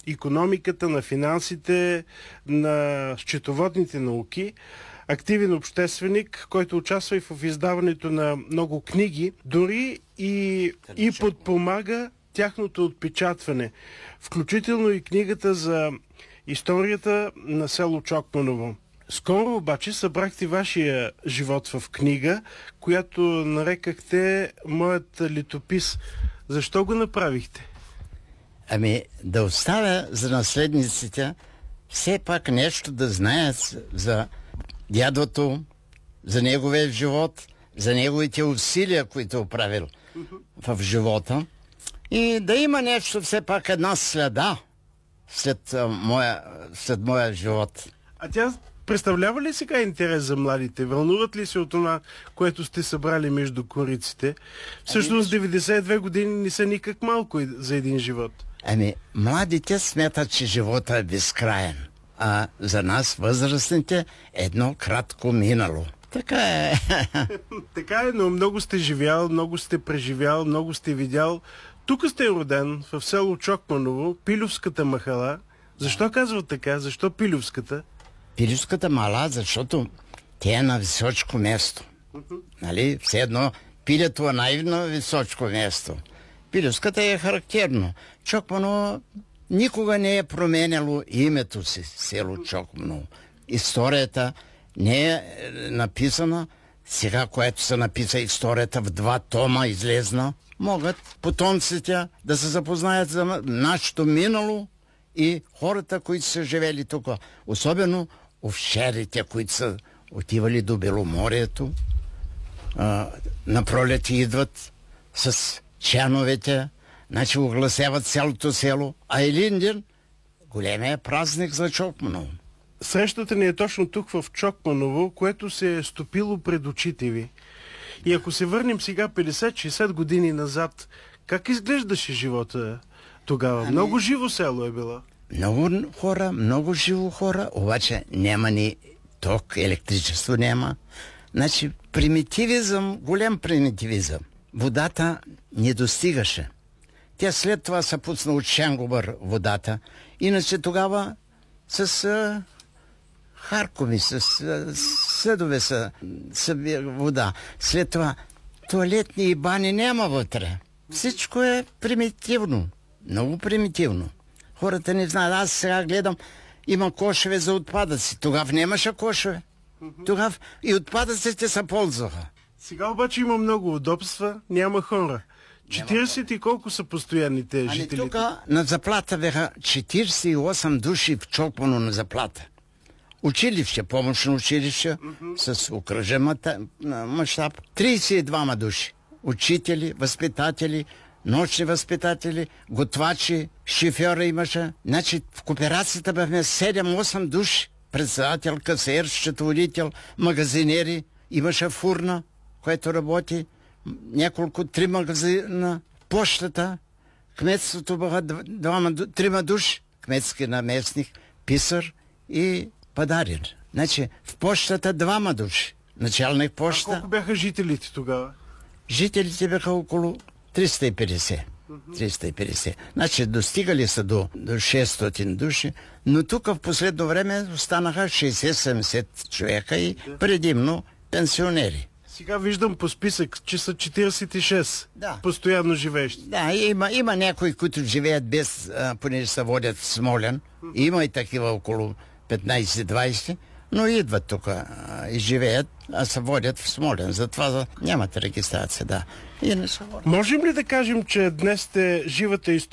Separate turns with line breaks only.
икономиката, на финансите, на счетоводните науки. Активен общественик, който участва и в издаването на много книги, дори и подпомага тяхното отпечатване. Включително и книгата за историята на село Чокманово. Скоро обаче събрахте вашия живот в книга, която нарекахте Моят летопис. Защо го направихте?
Да оставя за наследниците все пак нещо да знаят за дядото, за неговия живот, за неговите усилия, които е правил в живота. И да има нещо, все пак една следа след моя живот.
А тя представлява ли сега интерес за младите? Вълнуват ли се от това, което сте събрали между кориците? Всъщност 92 години не са никак малко за един живот.
Младите смятат, че живота е безкраен. А за нас, възрастните, едно кратко минало. Така е.
Така е, но много сте живял, много сте преживял, много сте видял. Тук сте роден, в село Чокманово, Пилевската махала. Защо казват така? Защо Пилевската?
Пилевската мала, защото тя е на височко място. Нали? Все едно пилето е най-на височко място. Пилевската е характерно. Чокманово никога не е променяло името си, село Чокманово. Историята не е написана. Сега, което се написа историята в 2 тома излезна, могат потомците да се запознаят за нашето минало и хората, които са живели тук. Особено овчарите, които са отивали до Беломорието. На пролет идват с чановете, значи огласяват цялото село. А Илинден, големия празник за Чокманово.
Срещата ни е точно тук в Чокманово, което се е стопило пред очите ви. И ако се върнем сега 50-60 години назад, как изглеждаше живота тогава? Много живо село е било.
Много хора, много живо хора, обаче няма ни ток, електричество няма. Значи примитивизъм, голям примитивизъм. Водата не достигаше. Тя след това се пусна от Шангобър водата. Иначе тогава с харкови, с съдове са вода. След това тоалетни и бани няма вътре. Всичко е примитивно. Много примитивно. Хората не знаят. Аз сега гледам, има кошеве за отпадъци. Тогава нямаше кошеве. Тогава и отпадъците се ползваха.
Сега обаче има много удобства, няма хора. 40 и колко са постоянните жители?
Тук на заплата бяха 48 души в Чокманово на заплата. Училище, помощно училище, с окръжен мащаб. 32 души. Учители, възпитатели, нощни възпитатели, готвачи, шофьора имаше. Значи в кооперацията бяхме 7-8 души. Председател, касиер, счетоводител, магазинери. Имаше фурна, което работи. Три магазина. Пощата. Кметството бяха 3 души. Кметски наместник, писар и падарин. Значи в пощата 2 души. Началник поща.
А колко бяха жителите тогава?
Жителите бяха около 350. 350. Значи достигали са до 600 души, но тук в последно време останаха 60-70 човека и предимно пенсионери.
Сега виждам по списък, че са 46 постоянно живеещи.
Да, има някои, които живеят без, понеже се водят в Смолян. Има и такива около 15-20, но идват тук и живеят, а се водят в Смолян. Затова нямат регистрация, да.
Можем ли да кажем, че днес сте живата история